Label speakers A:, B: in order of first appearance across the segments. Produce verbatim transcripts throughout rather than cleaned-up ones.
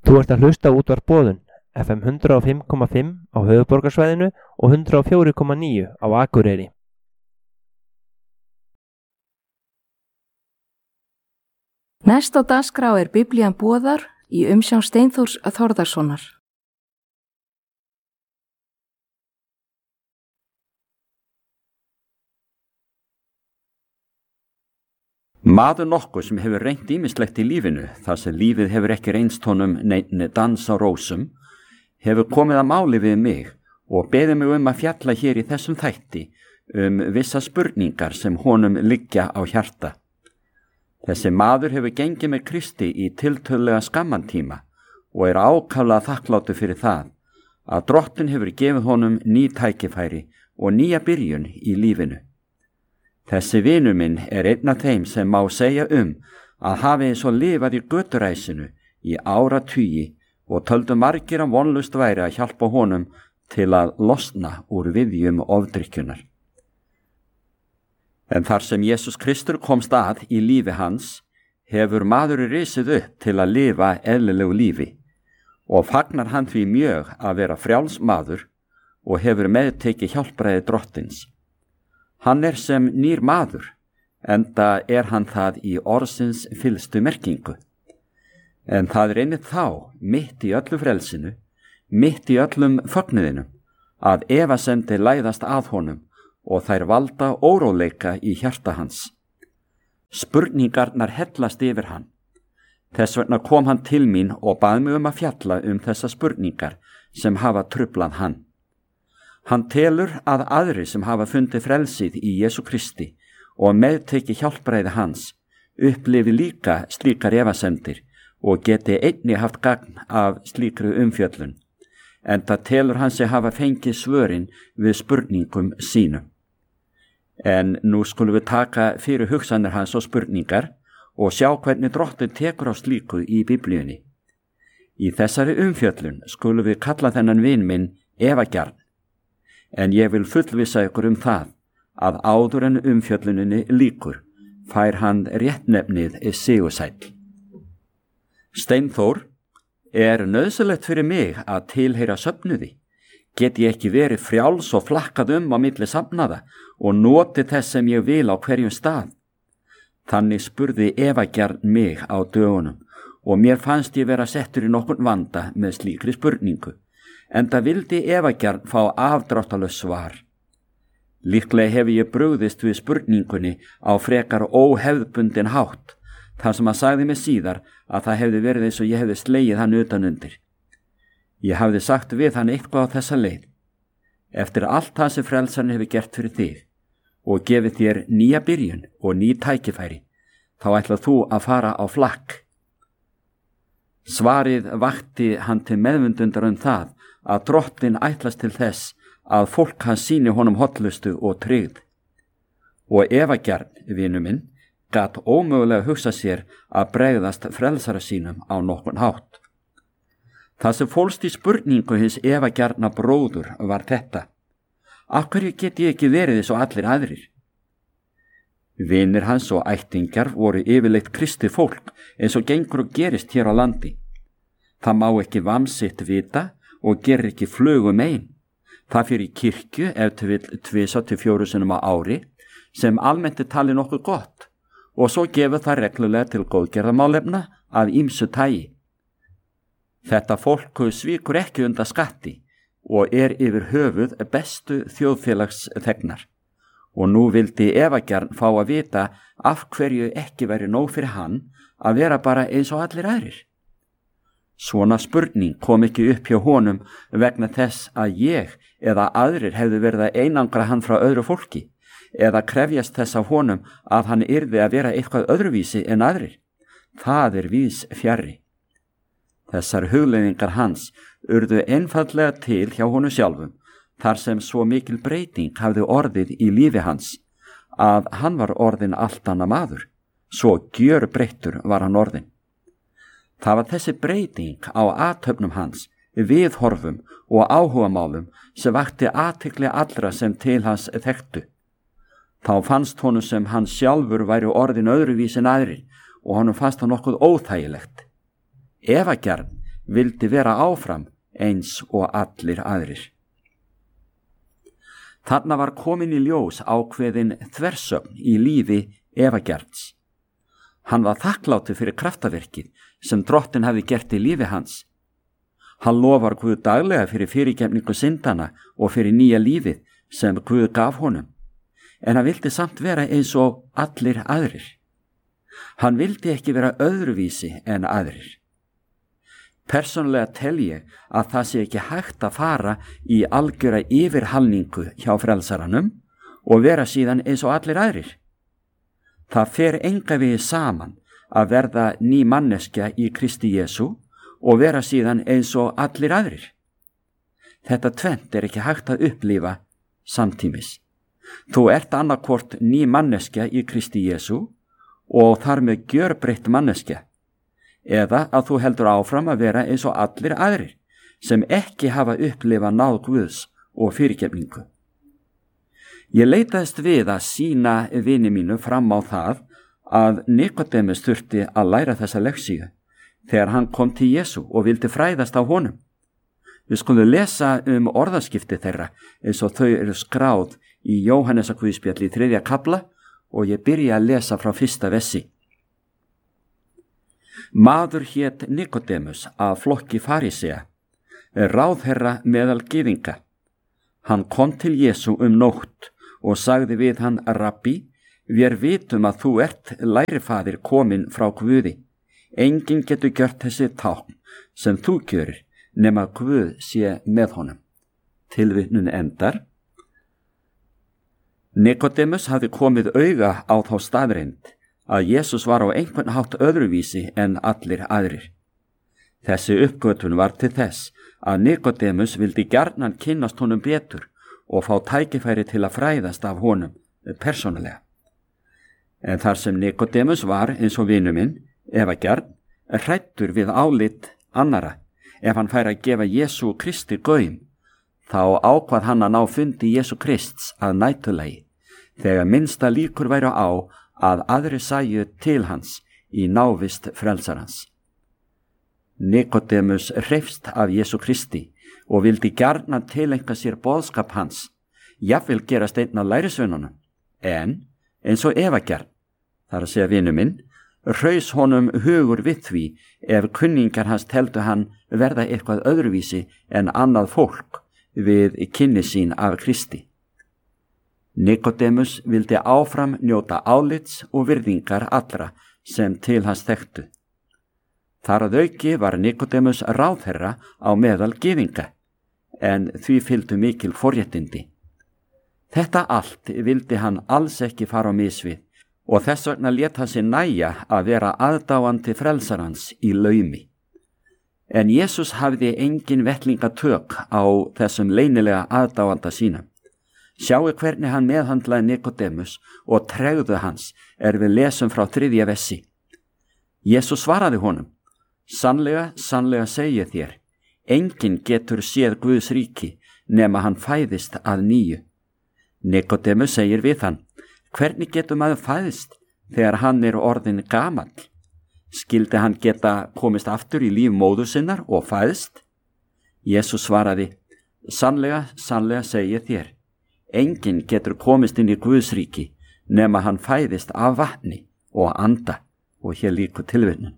A: Þú ert að hlusta á Útvarp Boðun, F M hundrað og fimm komma fimm á höfuðborgarsvæðinu og hundrað og fjögur komma níu á Akureyri.
B: Næst á dagskrá er Biblían boðar í umsjón Steinþórs Þórðarsonar.
C: Maður nokkuð sem hefur reynt ýmislegt í lífinu, þar sem lífið hefur ekki reynst honum neinn dans á rósum, hefur komið að máli við mig og beðið mig um að fjalla hér í þessum þætti um vissa spurningar sem honum liggja á hjarta. Þessi maður hefur gengið með Kristi í tiltölulega skamman tíma og er ákaflega þakklátur fyrir það að Drottinn hefur gefið honum ný tækifæri og nýja byrjun í lífinu. Þessi vinur minn er einn af þeim sem má segja um að hafi svo lifað í göturæsinu í áratugi og töldu margir að vonlust væri að hjálpa honum til að losna úr viðjum ofdrykkjunar. En þar sem Jesús Kristur komst að í lífi hans, hefur maður risið upp til að lifa eðlilegu lífi og fagnar hann því mjög að vera frjáls maður og hefur meðtekið hjálpræði Drottins. Hann er sem nýr maður, enda er hann það í orðsins fyllstu merkingu. En það er einnig þá, mitt í öllu frelsinu, mitt í öllum fögnuðinum, að efasemdir læðast að honum og þær valda óróleika í hjarta hans. Spurningarnar hellast yfir hann. Þess vegna kom hann til mín og bað mig um að fjalla um þessa spurningar sem hafa trublað hann. Hann telur að aðri sem hafa fundið frelsið í Jesú Kristi og meðteki hjálpræði hans upplifi líka slíkar efasemdir og geti einnig haft gagn af slíkru umfjöllun, enda telur hann sig hafa fengið svörin við spurningum sínum. En nú skulum við taka fyrir hugsanir hans og spurningar og sjá hvernig Drottinn tekur á slíku í Biblíunni. Í þessari umfjöllun skulum við kalla þennan vin minn efagjarn. En ég vil fullvissa ykkur um það að áður en umfjölluninni líkur fær hann réttnefnið sigursæll. Steinþór, er nauðsynlegt fyrir mig að tilheyra söfnuði? Get ég ekki verið frjáls og flakkað um á milli safnaða og noti þess sem ég vil á hverjum stað? Þannig spurði efagjarn mig á dögunum og mér fannst ég vera settur í nokkurn vanda með slíkri spurningu. Enda vildi efagjarn fá afdráttarlaust svar. Líklega hef ég brugðist við spurningunni á frekar óhefðbundin hátt, þar sem hann sagði mig síðar að það hefði verið eins og ég hefði slegið hann utan undir. Ég hafði sagt við hann eitthvað á þessa leið. Eftir allt það sem frelsarinn hefur gert fyrir þig og gefið þér nýja byrjun og ný tækifæri, þá ætlað þú að fara á flakk. Svarið vakti hann til meðvundundar um það að Drottinn ætlast til þess að fólk hans sýni honum hollustu og tryggð. Og efagjarn, vinu minn, gat ómögulega hugsa sér að bregðast frelsara sínum á nokkurn hátt. Það sem fólst í spurningu hins efagjarna bróður var þetta: af hverju get ég ekki verið eins og allir aðrir? Vinir hans og ættingjar voru yfirleitt kristið fólk eins og gengur og gerist hér á landi. Það má ekki vamsitt vita og gerir ekki flugum ein. Það fyrir kirkju ef til vill tvisa til fjóru sinnum á ári, sem almennt er talið nokkuð gott, og svo gefur það reglulega til góðgerðamálefna af ýmsu tagi. Þetta fólk svíkur ekki undan skatti og er yfir höfuð bestu þjóðfélagsþegnar. Og nú vildi efagjarn fá að vita af hverju ekki væri nóg fyrir hann að vera bara eins og allir aðrir. Svona spurning kom ekki upp hjá honum vegna þess að ég eða aðrir hefðu verið að einangra hann frá öðru fólki eða krefjast þess af honum að hann yrði að vera eitthvað öðruvísi en aðrir. Það er víðs fjarri. Þessar hugleiðingar hans urðu einfaldlega til hjá honum sjálfum, þar sem svo mikil breyting hafði orðið í lífi hans að hann var orðin allt annað maður. Svo gjörbreyttur var hann orðin. Það var þessi breyting á athöfnum hans, viðhorfum og áhugamálum sem vakti athygli allra sem til hans þekktu. Þá fannst honum sem hann sjálfur væri orðin öðruvísi en aðrir og honum fannst það nokkuð óþægilegt. Efagjarn vildi vera áfram eins og allir aðrir. Þarna var komin í ljós ákveðin þversögn í lífi Eva-Gjarns. Hann var þakklátur fyrir kraftaverkið sem Drottinn hafði gert í lífi hans. Hann lofar Guð daglega fyrir fyrirgefningu syndana og fyrir nýja lífið sem Guð gaf honum, en hann vildi samt vera eins og allir aðrir. Hann vildi ekki vera öðruvísi en aðrir. Persónulega tel ég að það sé ekki hægt að fara í algjöra yfirhalningu hjá frelsaranum og vera síðan eins og allir aðrir. Það fer enga veginn saman að verða ný manneskja í Kristi Jesú og vera síðan eins og allir aðrir. Þetta tvennt er ekki hægt að upplifa samtímis. Þú ert annarkvort ný manneskja í Kristi Jesú og þar með gjörbreytt manneskja, eða að þú heldur áfram að vera eins og allir aðrir sem ekki hafa upplifa náð Guðs og fyrirgefningu. Ég leitaðist við að sýna vini mínu fram á það að Nikodemus þurfti að læra þessa leksíu þegar hann kom til Jesú og vildi fræðast á honum. Við skulum lesa um orðaskipti þeirra eins og þau eru skráð í Jóhannesarguðspjalli í þriðja kafla og ég byrja að lesa frá fyrsta vessi. Maður hét Nikodemus af flokki farisea, ráðherra meðal gyðinga. Hann kom til Jesú um nótt og sagði við hann: Rabbi, við vitum að þú ert lærifaðir kominn frá Guði. Enginn getur gjört þessi tákn sem þú gjörir nema Guð sé með honum. Tilvitnun endar. Nikodemus hafði komið auga á þá staðreind að Jesús var á einhvern hátt öðruvísi en allir aðrir. Þessi uppgötvun var til þess að Nikodemus vildi gjarnan kynnast honum betur og fá tækifæri til að fræðast af honum persónulega. En þar sem Nikodemus var eins og vinur minn, Eva-Gjarn, hræddur við álit annara, ef hann fær að gefa Jesú Kristi gaum, þá ákvað hann að ná fundi Jesú Krists að nætulagi, þegar minnsta líkur væru á að aðri sæju til hans í návist frelsarans. Nikodemus hreifst af Jesú Kristi og vildi gjarnan tileinka sér boðskap hans, jafnvel gerast einn af lærisveinunum, en eins og Eva-Gjarn, þar að segja vinu minn, hraus honum hugur við því ef kunningar hans teldu hann verða eitthvað öðruvísi en annað fólk við kynni sín af Kristi. Nikodemus vildi áfram njóta álits og virðingar allra sem til hans þekktu. Þar að auki var Nikodemus ráðherra á meðal gyðinga, en því fylgdu mikil forréttindi. Þetta allt vildi hann alls ekki fara á mis við og þess vegna lét hann sig nægja að vera aðdáandi frelsarans í laumi. En Jesús hafði engin vettlingatök á þessum leynilega aðdáanda sínum. Sjáu hvernig hann meðhandlaði Nikodemus og tregðu hans er við lesum frá þriðja vessi. Jesús svaraði honum: Sannlega, sannlega segi ég þér, enginn getur séð Guðs ríki nema hann fæðist að nýju. Nikodemus segir við hann: Hvernig getur maður fæðist þegar hann er orðin gamall? Skildi hann geta komist aftur í líf móður sinnar og fæðst? Jesús svaraði: Sannlega, sannlega segi ég þér, enginn getur komist inn í Guðs ríki nema hann fæðist af vatni og anda. Og hér líku tilvitnun.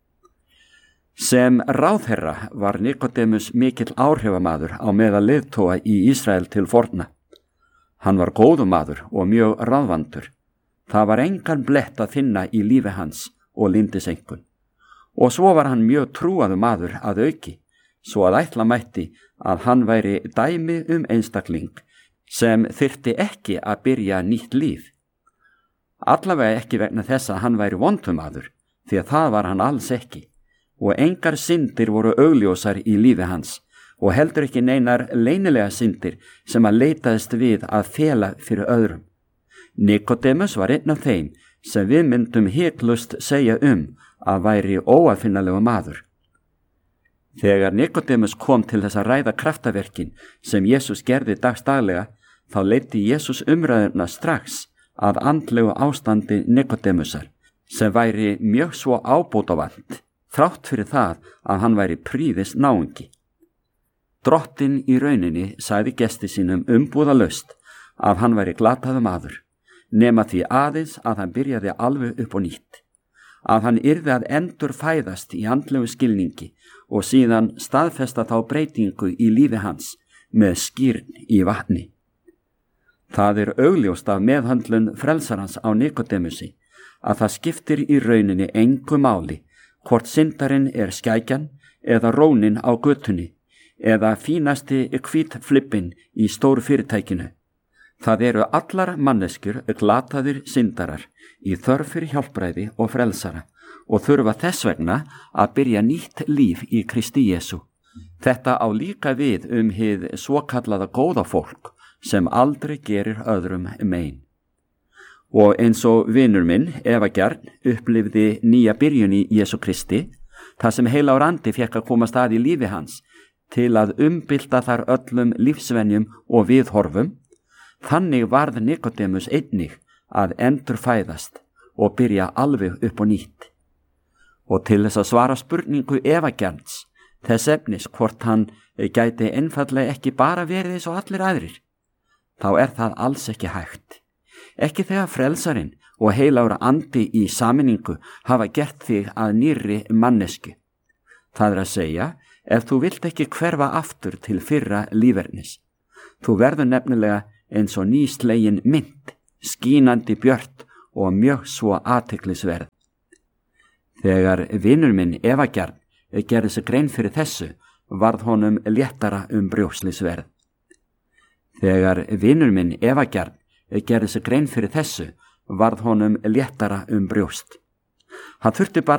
C: Sem ráðherra var Nikodemus mikill áhrifamaður á meðal leiðtoga í Ísrael til forna. Hann var góður maður og mjög ráðvandur. Það var engan blett að finna í lífi hans og lyndisengun. Og svo var hann mjög trúaður maður að auki, svo að ætla mætti að hann væri dæmi um einstakling sem þyrfti ekki að byrja nýtt líf. Allavega ekki vegna þess að hann væri vondumadur, því að það var hann alls ekki, og engar syndir voru augljósar í lífi hans, og heldur ekki neinar leynilega syndir sem að leitaðist við að fela fyrir öðrum. Nikodemus var einn af þeim sem við myndum hiklust segja um að væri óafinnalegu maður. Þegar Nikodemus kom til þess að ræða kraftaverkin sem Jesús gerði dagsdaglega, þá leiddi Jesús umræðuna strax að andlegu ástandi Nikodemusar, sem væri mjög svo ábótavant, þrátt fyrir það að hann væri prýðis náungi. Drottinn í rauninni sagði gesti sínum umbúðalaust að hann væri glataður maður, nema því aðeins að hann byrjaði alveg upp og nýtt, að hann yrði að endur fæðast í andlegu skilningi og síðan staðfesta þá breytingu í lífi hans með skýrn í vatni. Það er augljóst af meðhöndlun frelsarans á Nikodemusi að það skiptir í rauninni engu máli hvort syndarinn er skækjan eða rónin á götunni eða fínasti hvítflippin í stóru fyrirtækinu. Það eru allar manneskjur glataðir syndarar í þörf fyrir hjálpræði og frelsara og þurfa þess vegna að byrja nýtt líf í Kristi Jesú. Þetta á líka við um hið svokallaða góða fólk sem aldrei gerir öðrum mein. Og eins og vinur minn, Eva Gjarn, upplifði nýja byrjun í Jesú Kristi, það sem heilagur andi fekk að koma stað í lífi hans til að umbylta þar öllum lífsvenjum og viðhorfum, þannig varð Nikodemus einnig að endurfæðast og byrja alveg upp og nýtt. Og til þess að svara spurningu Eva Gjarns, þess efnis hvort hann gæti einfallega ekki bara verið eins og allir aðrir, þá er það alls ekki hægt. Ekki þegar frelsarinn og heilagur andi í sameiningu hafa gert þig að nýrri mannesku. Það er að segja, ef þú vilt ekki hverfa aftur til fyrra lífernis. Þú verður nefnilega eins og nýslegin mynd, skínandi björt og mjög svo athyglisverð. Þegar vinur minn Eva Gjarn gerði sig grein fyrir þessu, varð honum léttara um brjóslisverð. Þegar vinur minn Eva Gjarn gerði sig grein fyrir þessu, varð honum léttara um brjóst. Hann þurfti bara